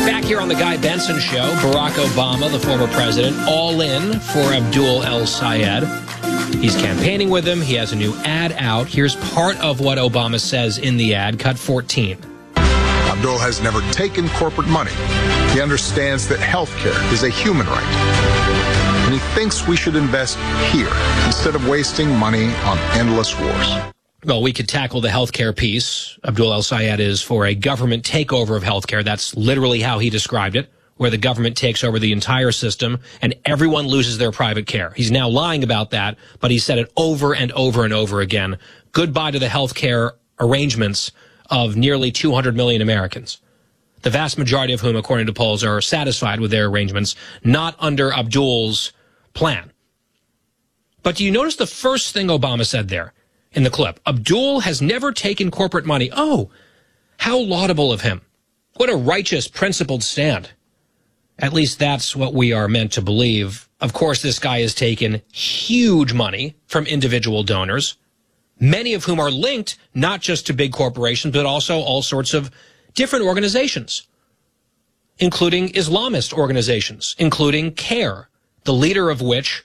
Back here on the Guy Benson Show, Barack Obama, the former president, all in for Abdul El-Sayed. He's campaigning with him. He has a new ad out. Here's part of what Obama says in the ad, cut 14. Abdul has never taken corporate money. He understands that health care is a human right. And he thinks we should invest here instead of wasting money on endless wars. Well, we could tackle the healthcare piece. Abdul El-Sayed is for a government takeover of healthcare. That's literally how he described it, where the government takes over the entire system and everyone loses their private care. He's now lying about that, but he said it over and over and over again. Goodbye to the healthcare arrangements of nearly 200 million Americans, the vast majority of whom, according to polls, are satisfied with their arrangements, not under Abdul's plan. But do you notice the first thing Obama said there? In the clip, Abdul has never taken corporate money. Oh, how laudable of him. What a righteous, principled stand. At least that's what we are meant to believe. Of course, this guy has taken huge money from individual donors, many of whom are linked not just to big corporations, but also all sorts of different organizations, including Islamist organizations, including CARE, the leader of which